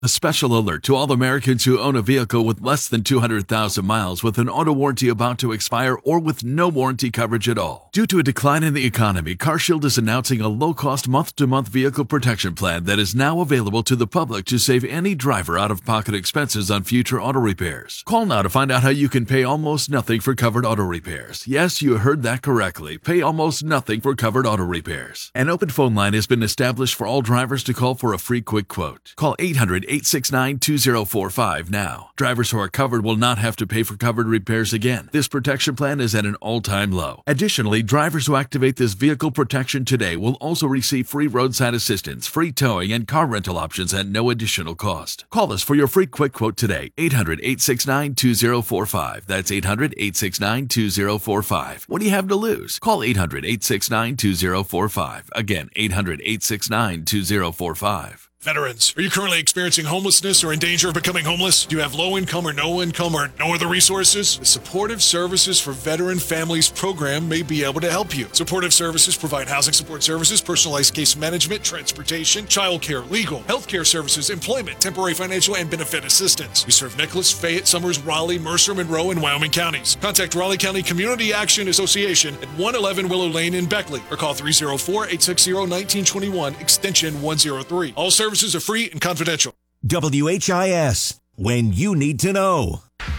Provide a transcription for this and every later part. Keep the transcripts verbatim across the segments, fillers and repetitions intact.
A special alert to all Americans who own a vehicle with less than two hundred thousand miles with an auto warranty about to expire or with no warranty coverage at all. Due to a decline in the economy, CarShield is announcing a low-cost month-to-month vehicle protection plan that is now available to the public to save any driver out-of-pocket expenses on future auto repairs. Call now to find out how you can pay almost nothing for covered auto repairs. Yes, you heard that correctly. Pay almost nothing for covered auto repairs. An open phone line has been established for all drivers to call for a free quick quote. Call eight hundred, eight six nine, two zero four five now. Drivers who are covered will not have to pay for covered repairs again. This protection plan is at an all-time low. Additionally, drivers who activate this vehicle protection today will also receive free roadside assistance, free towing, and car rental options at no additional cost. Call us for your free quick quote today. eight hundred, eight six nine, two zero four five. That's eight hundred, eight six nine, two zero four five. What do you have to lose? Call eight hundred, eight six nine, two zero four five. Again, eight hundred, eight six nine, two zero four five. Veterans, are you currently experiencing homelessness or in danger of becoming homeless? Do you have low income or no income or no other resources? The Supportive Services for Veteran Families program may be able to help you. Supportive Services provide housing support services, personalized case management, transportation, childcare, legal, healthcare services, employment, temporary financial, and benefit assistance. We serve Nicholas, Fayette, Summers, Raleigh, Mercer, Monroe, and Wyoming counties. Contact Raleigh County Community Action Association at one eleven Willow Lane in Beckley or call three oh four, eight six zero, one nine two one, extension one oh three. All services Services are free and confidential. W H I S, when you need to know.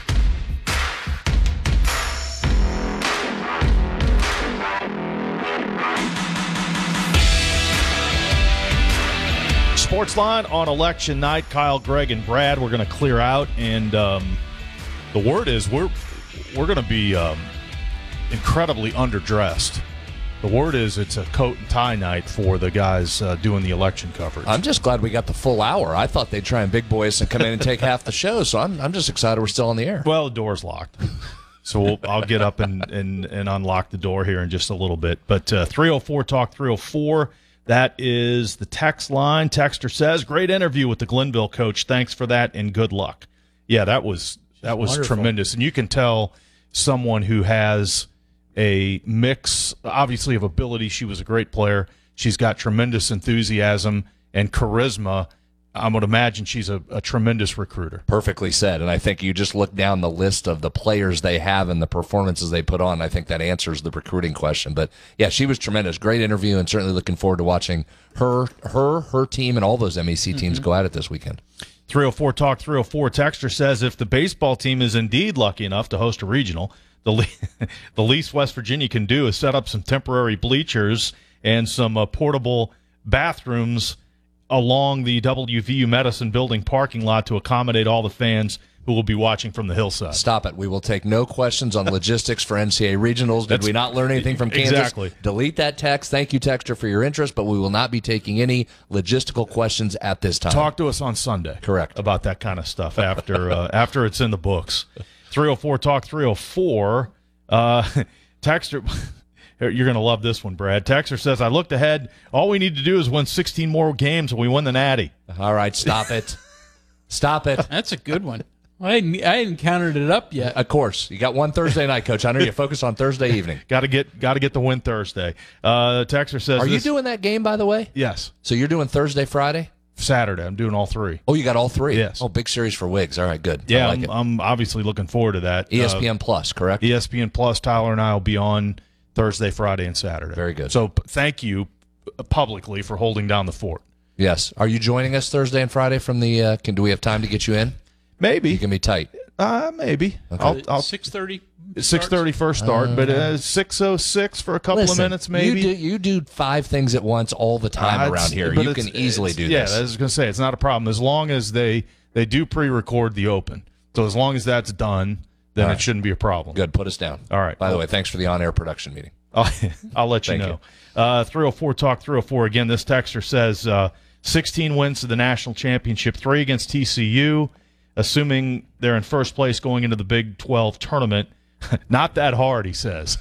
Sportsline on election night. Kyle, Greg, and Brad, we're going to clear out, and um, the word is we're we're going to be um, incredibly underdressed. The word is it's a coat and tie night for the guys uh, doing the election coverage. I'm just glad we got the full hour. I thought they'd try and big boy us and come in and take half the show, so I'm I'm just excited we're still on the air. Well, the door's locked. So we'll, I'll get up and, and, and unlock the door here in just a little bit. But uh, three oh four Talk three oh four, that is the text line. Texter says, great interview with the Glenville coach. Thanks for that and good luck. Yeah, that was that was Wonderful. Tremendous. And you can tell someone who has a mix, obviously, of ability. She was a great player. She's got tremendous enthusiasm and charisma. I would imagine she's a, a tremendous recruiter. Perfectly said. And I think you just look down the list of the players they have and the performances they put on. I think that answers the recruiting question. But, yeah, she was tremendous. Great interview, and certainly looking forward to watching her, her, her team, and all those M E C teams mm-hmm. go at it this weekend. three oh four Talk three oh four. Texter says, if the baseball team is indeed lucky enough to host a regional, The, le- the least West Virginia can do is set up some temporary bleachers and some uh, portable bathrooms along the W V U Medicine Building parking lot to accommodate all the fans who will be watching from the hillside. Stop it. We will take no questions on logistics for N C A A regionals. Did That's, we not learn anything from Kansas? Exactly. Delete that text. Thank you, Texter, for your interest, but we will not be taking any logistical questions at this time. Talk to us on Sunday. Correct. About that kind of stuff after uh, after it's in the books. three oh four Talk three oh four. Uh, Texter, you're going to love this one, Brad. Texter says, I looked ahead. All we need to do is win sixteen more games and we win the Natty. All right, stop it. Stop it. That's a good one. I hadn't, I hadn't counted it up yet. Of course. You got one Thursday night, Coach Hunter. You focus on Thursday evening. Got to get got to get the win Thursday. Uh, Texter says, Are this, you doing that game, by the way? Yes. So you're doing Thursday, Friday? Saturday. I'm doing all three. Oh, you got all three? Yes. Oh, big series for Wiggs. All right, good. Yeah, I like I'm, it. I'm obviously looking forward to that. E S P N uh, Plus, correct? E S P N Plus. Tyler and I will be on Thursday, Friday, and Saturday. Very good. So p- thank you publicly for holding down the fort. Yes. Are you joining us Thursday and Friday from the uh, – can do we have time to get you in? Maybe. You can be tight. Uh, maybe. Okay. I'll, I'll, six thirty six thirty first start, uh, but uh, six oh six for a couple listen, of minutes maybe. You do, you do five things at once all the time uh, around here. You can easily do yeah, this. Yeah, I was going to say, it's not a problem as long as they, they do pre-record the Open. So as long as that's done, then right. it shouldn't be a problem. Good. Put us down. All right. By the way, thanks for the on-air production meeting. I'll, I'll let you Thank know. You. Uh, three oh four Talk three oh four. Again, this texter says uh, sixteen wins to the national championship, three against T C U, assuming they're in first place going into the Big twelve tournament. Not that hard, he says.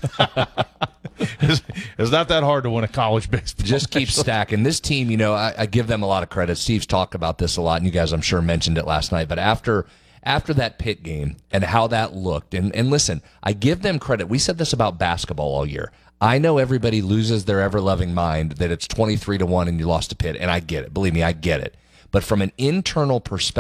it's, it's not that hard to win a college baseball. Just keep stacking. This team, you know, I, I give them a lot of credit. Steve's talked about this a lot, and you guys, I'm sure, mentioned it last night. But after after that Pitt game and how that looked, and, and listen, I give them credit. We said this about basketball all year. I know everybody loses their ever-loving mind that it's twenty-three to one and you lost to Pitt, and I get it. Believe me, I get it. But from an internal perspective,